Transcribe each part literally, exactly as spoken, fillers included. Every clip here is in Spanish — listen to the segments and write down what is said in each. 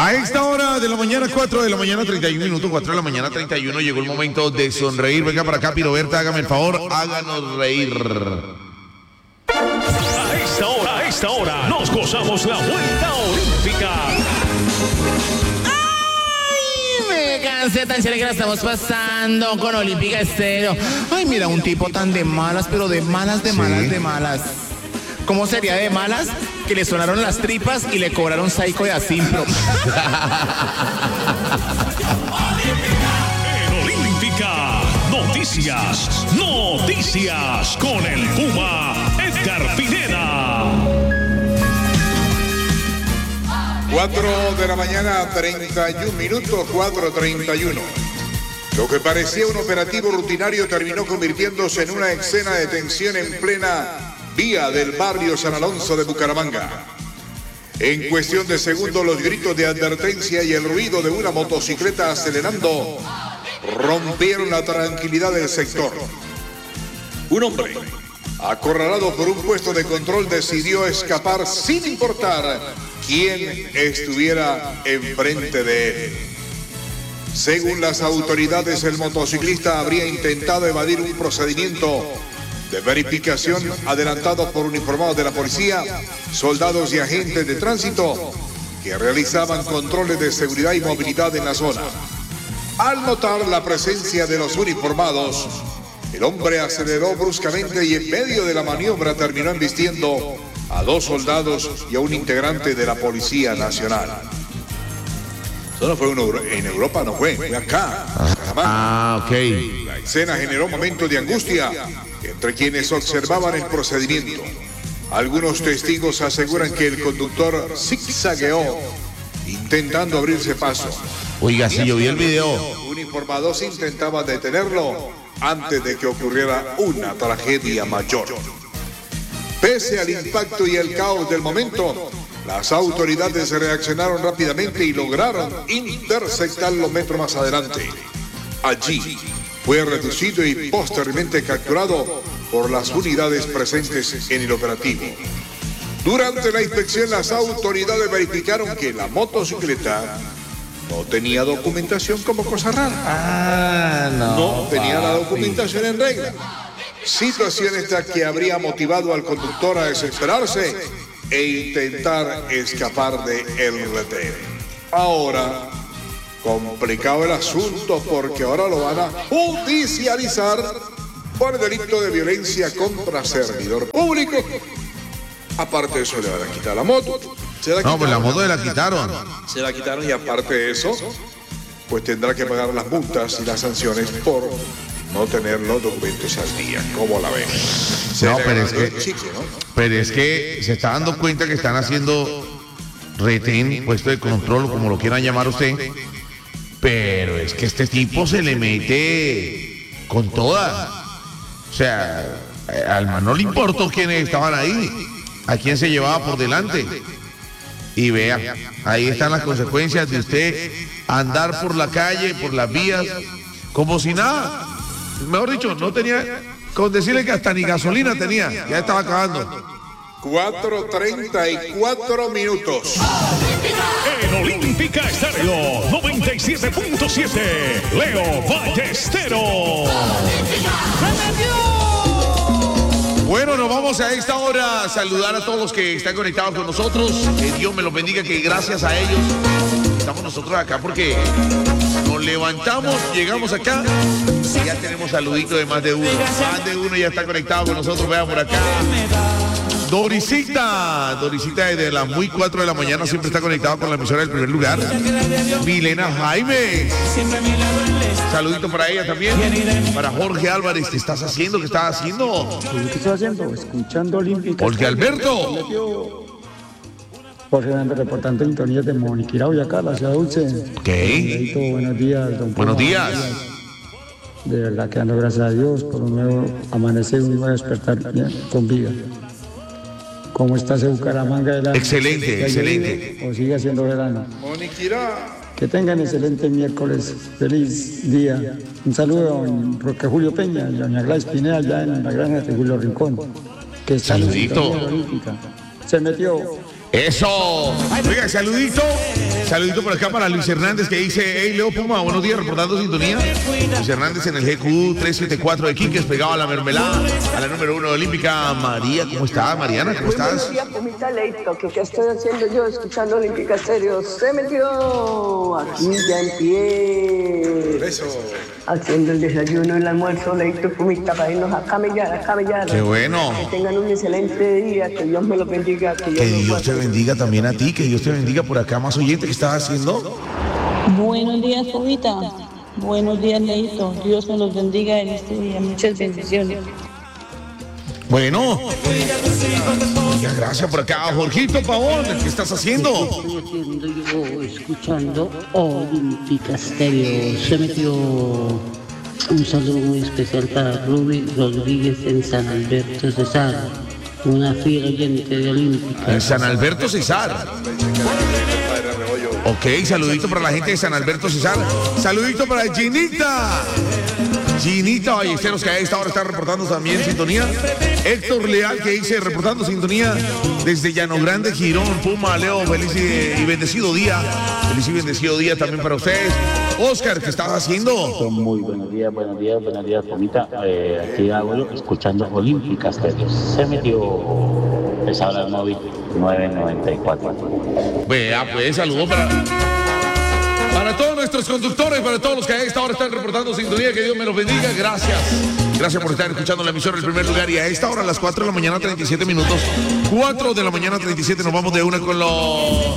A esta hora de la mañana, cuatro de la mañana, treinta y un minutos, cuatro de la mañana, treinta y uno, llegó el momento de sonreír. Venga para acá, Piroberta, hágame el favor, háganos reír. A esta hora, a esta hora, nos gozamos la vuelta olímpica. ¡Ay! Me cansé tan chévere que la estamos pasando con Olímpica Estéreo. Ay, mira, un tipo tan de malas, pero de malas, de malas, ¿sí? de malas. ¿Cómo sería de malas? Que le sonaron las tripas y le cobraron Saico de Asimpro. En Olímpica, noticias, noticias con el Puma Edgar Pineda. cuatro de la mañana, treinta y un minutos, cuatro treinta y uno. Lo que parecía un operativo rutinario terminó convirtiéndose en una escena de tensión en plena vía del barrio San Alonso de Bucaramanga. En cuestión de segundos, los gritos de advertencia y el ruido de una motocicleta acelerando rompieron la tranquilidad del sector. Un hombre, acorralado por un puesto de control, decidió escapar sin importar quién estuviera enfrente de él. Según las autoridades, el motociclista habría intentado evadir un procedimiento de verificación adelantado por uniformados de la policía, soldados y agentes de tránsito que realizaban controles de seguridad y movilidad en la zona. Al notar la presencia de los uniformados, el hombre aceleró bruscamente y en medio de la maniobra terminó embistiendo a dos soldados y a un integrante de la Policía Nacional. Eso no fue en Europa, no fue, fue acá. Ah, ok. La escena generó momentos de angustia entre quienes observaban el procedimiento. Algunos testigos aseguran que el conductor zigzagueó intentando abrirse paso. Oiga, si yo vi el video. Uniformados intentaban detenerlo antes de que ocurriera una tragedia mayor. Pese al impacto y el caos del momento, las autoridades reaccionaron rápidamente y lograron interceptarlo metros más adelante. Allí fue reducido y posteriormente capturado por las unidades presentes en el operativo. Durante la inspección, las autoridades verificaron que la motocicleta no tenía documentación como cosa rara. Ah, no. No tenía la documentación en regla. Situación esta que habría motivado al conductor a desesperarse e intentar escapar de el retén. Ahora, complicado el asunto porque ahora lo van a judicializar por el delito de violencia contra servidor público. Aparte de eso, le van a quitar la moto. Se la no, pues la moto se la quitaron. Se la quitaron y aparte de eso, pues tendrá que pagar las multas y las sanciones por no tener los documentos al día. ¿Cómo la ven? No, pero es que, chicle, ¿no? pero es que se está dando cuenta que están haciendo retén, puesto de control, como lo quieran llamar usted. Pero es que este tipo se le mete con toda. O sea, al man no le importó quiénes estaban ahí, a quién se llevaba por delante. Y vea, ahí están las consecuencias de usted andar por la calle, por las vías, como si nada. Mejor dicho, no tenía, con decirle que hasta ni gasolina tenía, ya estaba acabando. cuatro treinta y cuatro minutos. En Olímpica Estéreo noventa y siete punto siete, Leo Ballesteros. Bueno, nos vamos a esta hora a saludar a todos los que están conectados con nosotros. Que Dios me los bendiga, que gracias a ellos estamos nosotros acá porque nos levantamos, llegamos acá y ya tenemos saludito de más de uno. Más de uno ya está conectado con nosotros, vean por acá. Dorisita, Dorisita desde las muy cuatro de la mañana siempre está conectado con la emisora del primer lugar. Milena Jaime. Saludito para ella también. Para Jorge Álvarez, ¿qué estás haciendo? ¿Qué estás haciendo? ¿Qué estoy haciendo? Escuchando Olímpica. Jorge Alberto. Jorge Alberto reportando sintonías de Moniquirá, Boyacá, la ciudad dulce. Ok. Leito, buenos días, don Buenos Puma, días. De verdad que dando gracias a Dios por un nuevo amanecer, un nuevo despertar con vida. ¿Cómo está ese Bucaramanga del año? Excelente, excelente. ¿O sigue siendo verano? Moniquirá. Que tengan excelente miércoles. Feliz día. Un saludo a don Roque Julio Peña y a doña Gladys Pineda allá en la granja de Julio Rincón. Que saludito. Se metió. Eso. Oiga, saludito. Saludito por acá para Luis Hernández que dice, hey Leo Puma, buenos días, reportando sintonía. Luis Hernández en el G Q trescientos setenta y cuatro de Quiques, pegado a la mermelada, a la número uno olímpica. María, ¿cómo estás? Mariana, ¿cómo estás? Buenos días, Pumita Leito, que qué estoy haciendo yo escuchando Olímpica Estéreo. Se metió aquí ya en pie. Eso. Haciendo el desayuno, el almuerzo, Leito, Pumita, para irnos a camellar, a camellar. Qué bueno. Que tengan un excelente día, que Dios me los bendiga. Que, Que Dios te bendiga también a ti, que Dios te bendiga por acá, más oyente que estás haciendo. Buenos días, Pumita. Buenos días, Leito. Dios me los bendiga en este día. Muchas bendiciones. Bueno. Muchas gracias por acá, Jorgito Pavón. ¿Qué estás haciendo? Estoy haciendo yo, escuchando Olímpica Estéreo. Se metió un saludo muy especial para Ruby Rodríguez en San Alberto Cesar, una fiel oyente de Olímpica. En San Alberto Cesar. Ok, saludito para la gente de San Alberto Cesar. Saludito para Ginita. Ginita Ballesteros, que a esta hora está reportando también sintonía. Héctor Leal, que dice reportando sintonía desde Llano Grande, Girón. Puma, Leo, feliz y bendecido día. Feliz y bendecido día también para ustedes. Oscar, ¿qué estás haciendo? Muy buenos días, buenos días, buenos días, Pumita. Eh, aquí abuelo, escuchando Olímpica Estéreo. Se metió esa hora móvil nueve noventa y cuatro. Vea, pues, saludos para, para todos nuestros conductores, para todos los que a esta hora están reportando sintonía. Que Dios me los bendiga. Gracias. Gracias por estar escuchando la emisora en primer lugar. Y a esta hora, a las cuatro de la mañana, treinta y siete minutos. cuatro de la mañana, treinta y siete. Nos vamos de una con los...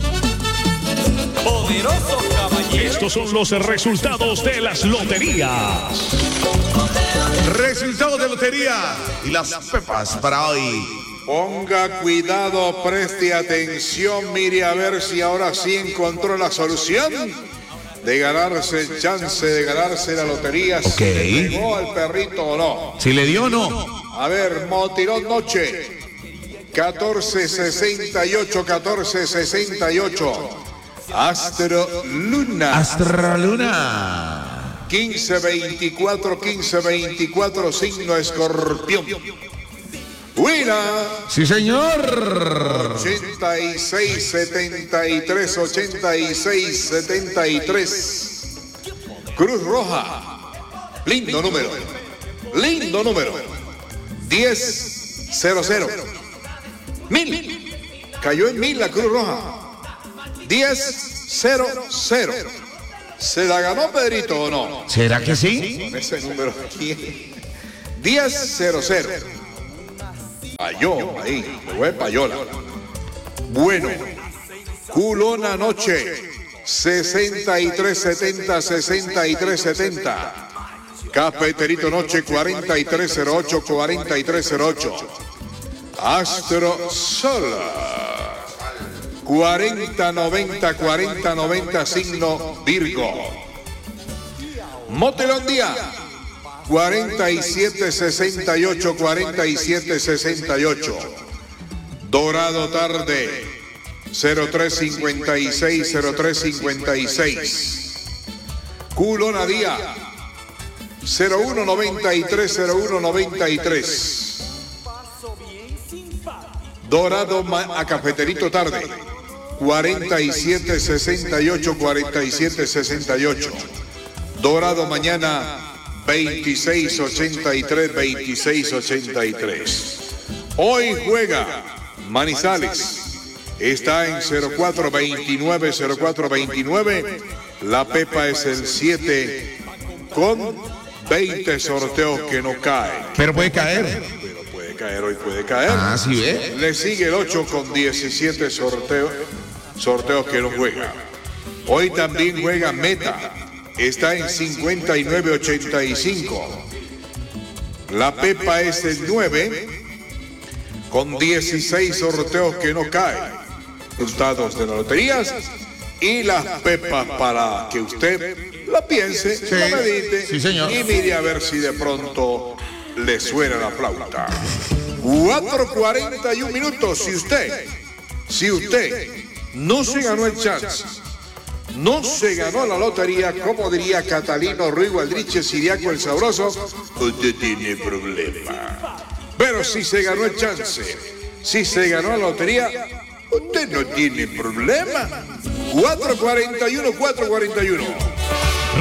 Poderosos caballeros. Estos son los resultados de las loterías. Resultados de lotería y las pepas para hoy. Ponga cuidado, preste atención, mire a ver si ahora sí encontró la solución de ganarse el chance de ganarse la lotería. Ok. Si le pegó al perrito o no. Si le dio o no. A ver, Motirón Noche. catorce sesenta y ocho, catorce sesenta y ocho. Astro Luna. Astro Luna. quince veinticuatro, quince veinticuatro, signo Escorpión. Buena. Sí, señor. ochenta y seis, setenta y tres, ochenta y seis, setenta y tres. Cruz Roja. Lindo número. Lindo número. diez cero cero. Mil. Cayó en mil la Cruz Roja. diez cero cero. ¿Se la ganó Pedrito o no? ¿Será que sí? Con ese número aquí. diez cero cero. Payó, ahí, me voy a payola. Bueno, Culona Noche, sesenta y tres setenta, sesenta y tres setenta. Cafeterito Noche, cuarenta y tres cero ocho, cuarenta y tres cero ocho. Astro Sol, cuarenta noventa, cuarenta noventa, signo Virgo. Motelón Día, cuarenta y siete sesenta y ocho, cuarenta y siete sesenta y ocho. Dorado Tarde, cero tres cincuenta y seis, cero tres cincuenta y seis. Culona Día, cero uno noventa y tres, cero uno noventa y tres. Dorado a Cafeterito Tarde, cuarenta y siete sesenta y ocho, cuarenta y siete sesenta y ocho. Dorado Mañana, veintiséis ochenta y tres, veintiséis ochenta y tres. Hoy juega Manizales. Está en cero cuatro veintinueve, cero cuatro veintinueve. La Pepa es el siete con veinte sorteos que no caen. Pero puede caer. Pero puede caer, hoy puede caer. Ah, sí, ve. Le sigue el ocho con diecisiete sorteos, sorteos que no juega. Hoy también juega Meta. Está en cincuenta y nueve ochenta y cinco. La Pepa es el nueve con dieciséis sorteos que no caen. Resultados de las loterías y las Pepas para que usted la piense, Sí. la medite Sí, señor. y mire a ver si de pronto le suena la flauta. cuatro cuarenta y un minutos. Si usted, si usted no se ganó el chance, no se ganó la lotería, como diría Catalino Ruiz Aldriche Siriaco el Sabroso, usted tiene problema. Pero si se ganó el chance, si se ganó la lotería, usted no tiene problema. cuatro cuarenta y uno, cuatro cuarenta y uno.